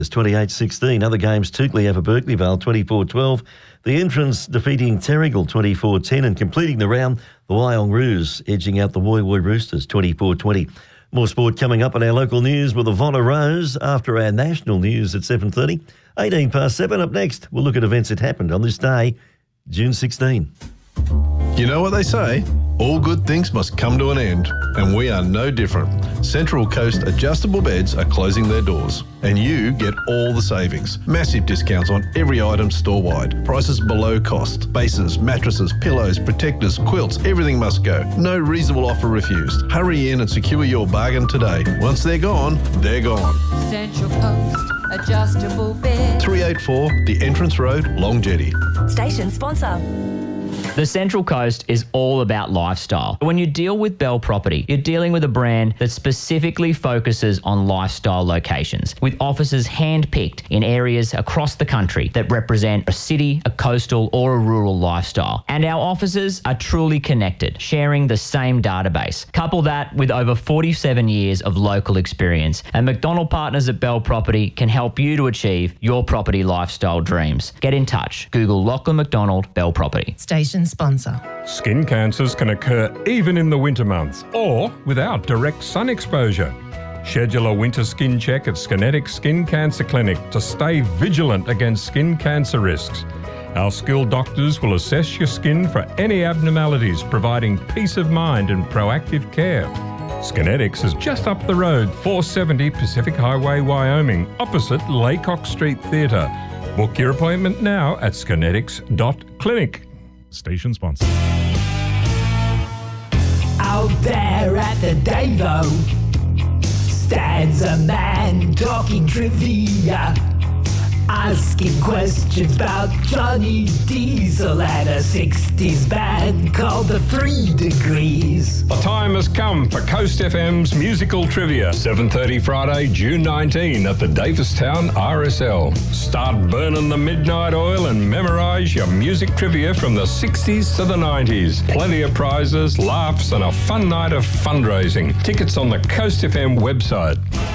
It's 28-16. Other games, Toukley over Berkeleyvale 24-12. The Entrance defeating Terrigal 24-10 and completing the round, the Wyong Roos edging out the Woy Woy Roosters 24-20. More sport coming up on our local news with Ivonna Rose after our national news at 7:30. 7:18. Up next, we'll look at events that happened on this day, June 16. You know what they say? All good things must come to an end, and we are no different. Central Coast Adjustable Beds are closing their doors, and you get all the savings. Massive discounts on every item store-wide. Prices below cost. Bases, mattresses, pillows, protectors, quilts, everything must go. No reasonable offer refused. Hurry in and secure your bargain today. Once they're gone, they're gone. Central Coast Adjustable Beds. 384 The Entrance Road, Long Jetty. Station sponsor. The Central Coast is all about lifestyle. When you deal with Bell Property, you're dealing with a brand that specifically focuses on lifestyle locations, with offices hand-picked in areas across the country that represent a city, a coastal or a rural lifestyle. And our offices are truly connected, sharing the same database. Couple that with over 47 years of local experience, and McDonald Partners at Bell Property can help you to achieve your property lifestyle dreams. Get in touch. Google Lachlan McDonald Bell Property. Station sponsor. Skin cancers can occur even in the winter months or without direct sun exposure. Schedule a winter skin check at Skinetic Skin Cancer Clinic to stay vigilant against skin cancer risks. Our skilled doctors will assess your skin for any abnormalities, providing peace of mind and proactive care. Skinetics is just up the road, 470 Pacific Highway, Wyoming, opposite Laycock Street Theatre. Book your appointment now at skinetics.clinic. Station sponsor. Out there at the Davo stands a man talking trivia, asking questions about Johnny Diesel and a 60s band called the 3 Degrees. The time has come for Coast FM's musical trivia. 7:30 Friday, June 19 at the Davistown RSL. Start burning the midnight oil and memorise your music trivia from the 60s to the 90s. Plenty of prizes, laughs and a fun night of fundraising. Tickets on the Coast FM website.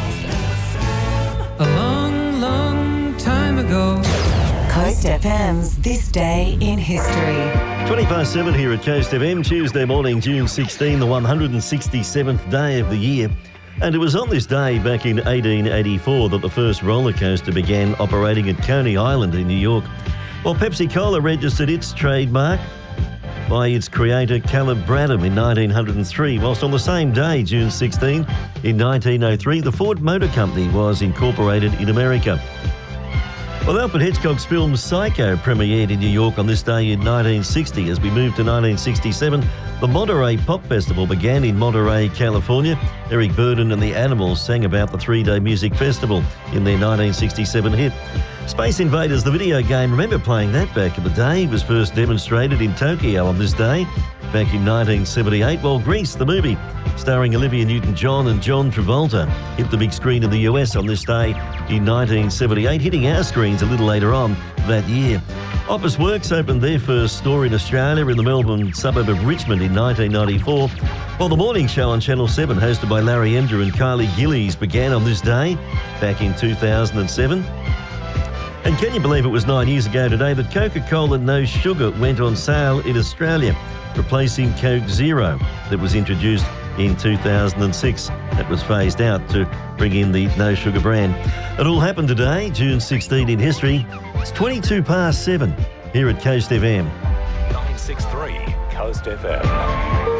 A long, long time ago. Coast FM's This Day in History. 7:20 here at Coast FM, Tuesday morning, June 16, the 167th day of the year. And it was on this day back in 1884 that the first roller coaster began operating at Coney Island in New York, while Pepsi-Cola registered its trademark by its creator Caleb Bradham in 1903, whilst on the same day, June 16, in 1903, the Ford Motor Company was incorporated in America. Well, Alfred Hitchcock's film Psycho premiered in New York on this day in 1960. As we move to 1967, the Monterey Pop Festival began in Monterey, California. Eric Burdon and the Animals sang about the 3-day music festival in their 1967 hit. Space Invaders, the video game, remember playing that back in the day? It was first demonstrated in Tokyo on this day back in 1978, while Grease, the movie, starring Olivia Newton-John and John Travolta, hit the big screen in the US on this day in 1978, hitting our screens a little later on that year. Office Works opened their first store in Australia in the Melbourne suburb of Richmond in 1994, while the morning show on Channel 7, hosted by Larry Emger and Kylie Gillies, began on this day back in 2007. And can you believe it was 9 years ago today that Coca-Cola No Sugar went on sale in Australia, replacing Coke Zero that was introduced in 2006. That was phased out to bring in the No Sugar brand. It all happened today, June 16 in history. It's 7:22 here at Coast FM. 963 Coast FM.